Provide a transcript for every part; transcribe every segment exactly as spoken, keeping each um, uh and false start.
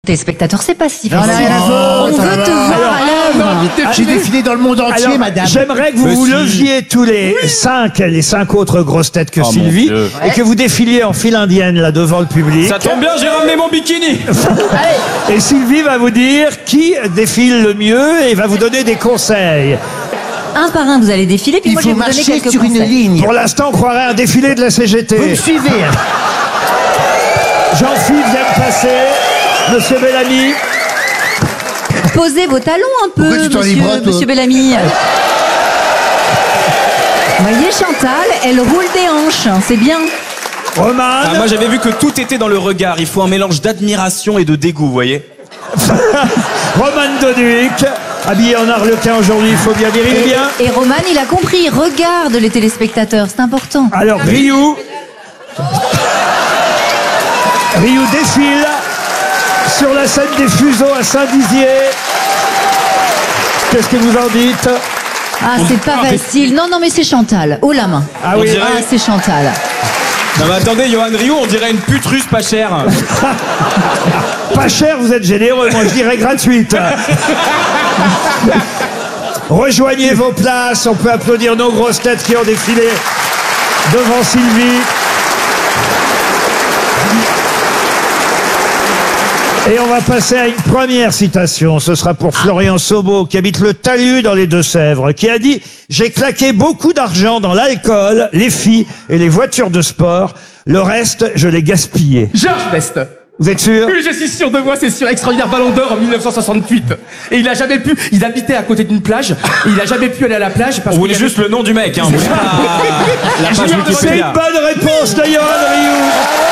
Téléspectateurs, c'est pas si Non, facile. rien à On foutre, veut te alors, voir à l'œuvre. J'ai défilé dans le monde entier, Alors, madame. j'aimerais que vous vous leviez tous les cinq, les cinq autres grosses têtes que Oh, mon Sylvie, Dieu. et que vous défiliez en file indienne là devant le public. Ça tombe bien, j'ai ramené mon bikini. Et Sylvie va vous dire qui défile le mieux et va vous donner des conseils. Un par un, vous allez défiler, puis Il moi je faut vais vous donner marcher quelques sur une conseils. ligne. Pour l'instant, on croirait un défilé de la C G T. Vous me suivez, hein. Jean-Philippe vient de passer. Monsieur Bellamy. Posez vos talons un Pourquoi peu, tu t'en monsieur, libres, toi monsieur Bellamy. Vous voyez Chantal, elle roule des hanches, hein, c'est bien. Roman. Ah, moi j'avais vu que tout était dans le regard. Il faut un mélange d'admiration et de dégoût, vous voyez. Roman Doduic. Habillé en arlequin aujourd'hui, il faut bien dire, il est bien. Et Roman, il a compris, regarde les téléspectateurs, c'est important. Alors, Ryu. Ryu défile sur la scène des Fuseaux à Saint-Dizier. Qu'est-ce que vous en dites? Ah, c'est pas facile. Non, non, mais c'est Chantal, haut la main. Ah On oui. dirait- Ah, c'est Chantal. Non mais attendez, Johan Rioux, on dirait une pute russe pas chère. Pas cher, vous êtes généreux, moi je dirais gratuite. Rejoignez vos places, on peut applaudir nos grosses têtes qui ont défilé devant Sylvie. Et on va passer à une première citation. Ce sera pour Florian Sobo, qui habite le Talus dans les Deux-Sèvres, qui a dit « J'ai claqué beaucoup d'argent dans l'alcool, les filles et les voitures de sport. Le reste, je l'ai gaspillé. Georges Best. » Vous êtes sûr? Oui, je suis sûr de moi, c'est sûr. Extraordinaire Ballon d'Or en mille neuf cent soixante-huit. Et il a jamais pu, il habitait à côté d'une plage, et il a jamais pu aller à la plage parce On qu'il voulait avait- juste le nom du mec, hein. On voulait pas la page Je viens de C'est une Wikipédia. bonne réponse de Johan Rioux.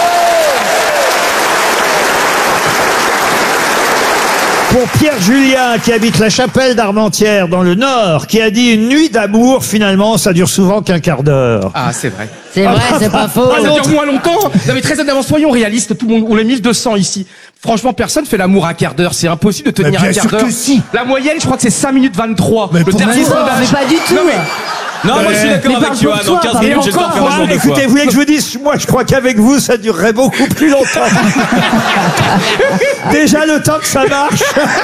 Pour Pierre Julien, qui habite la Chapelle d'Armentières dans le Nord, qui a dit « Une nuit d'amour, finalement, ça dure souvent qu'un quart d'heure. Ah, c'est vrai. C'est vrai, c'est pas faux. Ah, ça dure moins longtemps. Non, mais très honnêtement, soyons réalistes. Tout le monde, on est mille deux cents ici. Franchement, personne fait l'amour un quart d'heure. C'est impossible de tenir Mais bien un quart sûr d'heure. que si. La moyenne, je crois que c'est cinq minutes vingt-trois. Mais le pour dernier moi, sondage. mais pas du tout. Non, mais, Non, moi je suis d'accord Mais avec parle Johan. pour toi, En quinze parle minutes, pour j'espère toi. faire un Ouais, jour de écoutez, fois. vous voulez que je vous dise, moi je crois qu'avec vous, ça durerait beaucoup plus longtemps. Déjà le temps que ça marche.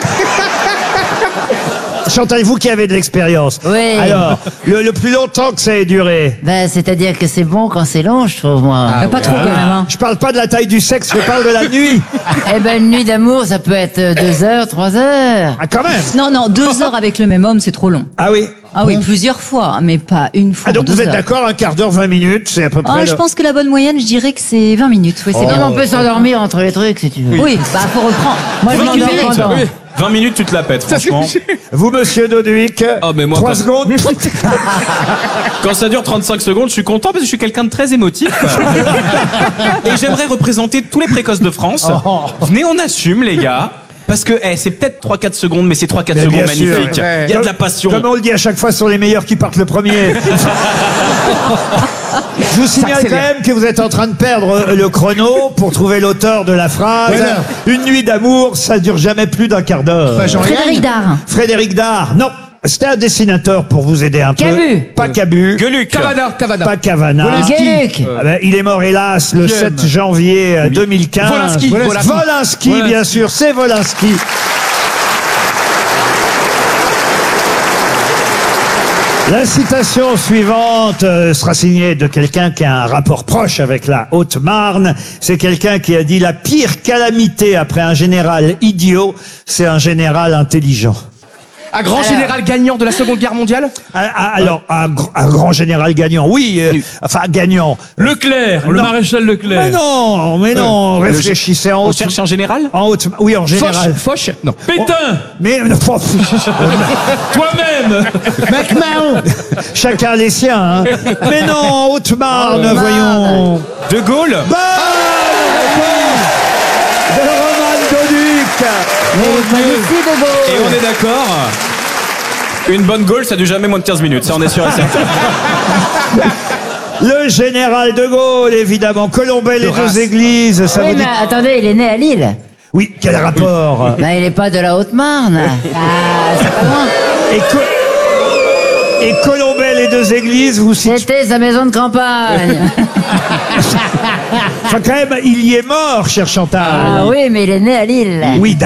Chantal, vous qui avez de l'expérience. Oui. Alors, le, le plus longtemps que ça ait duré. Ben, c'est-à-dire que c'est bon quand c'est long, je trouve, moi. Ah, pas trop quand même. Hein. Je parle pas de la taille du sexe, je parle de la nuit. Eh ben, une nuit d'amour, ça peut être euh, deux heures, trois heures. Ah, quand même. Non, non, deux heures avec le même homme, c'est trop long. Ah oui. Ah oui, plusieurs fois, mais pas une fois. Ah, donc deux vous êtes heures. d'accord, un quart d'heure, vingt minutes, c'est à peu près. Ah, le- je pense que la bonne moyenne, je dirais que c'est vingt minutes. Oui, c'est Et bien. on peut s'endormir entre les trucs, si tu veux. Oui, bah faut reprendre. Moi, je vingt m'endors minutes. pendant. Oui. vingt minutes, tu te la pètes, franchement. Vous, monsieur Doduic, Oh, mais moi, trois quand- secondes. Quand ça dure trente-cinq secondes, je suis content parce que je suis quelqu'un de très émotif. Et j'aimerais représenter tous les précoces de France. Venez, on assume, les gars. Parce que eh, c'est peut-être trois quatre secondes, mais c'est trois quatre Mais secondes bien sûr, magnifiques. ouais. Il y a de la passion. Comme on le dit à chaque fois, ce sont les meilleurs qui partent le premier. Je vous signale quand même que vous êtes en train de perdre le chrono pour trouver l'auteur de la phrase. Voilà. Une nuit d'amour, ça dure jamais plus d'un quart d'heure. Pas Jean-Yann. Frédéric Dard. Frédéric Dard, non. C'était un dessinateur pour vous aider un peu. Cabu. Pas Cabu. Gueuluc. Cavana, Cavana. Pas Cavana. Gueuluc. Ah ben, il est mort hélas le sept janvier euh, deux mille quinze. Volinsky. Volinsky, Volinsky. bien sûr, c'est Volinsky. La citation suivante euh, sera signée de quelqu'un qui a un rapport proche avec la Haute-Marne. C'est quelqu'un qui a dit « La pire calamité après un général idiot, c'est un général intelligent ». Un grand général gagnant de la Seconde Guerre mondiale. Ah, ah, Alors, un, gr- un grand général gagnant, oui, euh, enfin gagnant. Leclerc, le Non. maréchal Leclerc. Mais non, mais non, réfléchissez en On haute. cherche un général En haute, oui, en Foch. général. Foch. Non. Pétain, Mais oh, toi-même. MacMahon. chacun les siens. Hein. Mais non, en Haute-Marne, voyons. De Gaulle. Bonne réponse de Roman Doduc. Ici, de Gaulle. Et on est d'accord. Une bonne Gaulle, ça dure jamais moins de quinze minutes. Ça, on est sûr et certain. Le général de Gaulle, évidemment. Colombey, les Race. deux églises, ça Oui, vous dit... mais attendez, il est né à Lille. Oui, quel rapport. Ben, il est pas de la Haute-Marne. Ah, c'est pas loin. Et, Co- Et Colombey, les deux églises, vous situez... C'était sa maison de campagne. Enfin, quand même, il y est mort, cher Chantal. Ah oui, mais il est né à Lille. Oui,